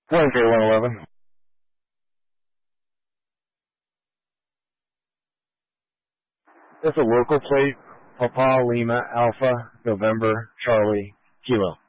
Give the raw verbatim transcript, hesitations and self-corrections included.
one K one eleven. It's a local plate, Papa Lima Alpha November Charlie Kilo.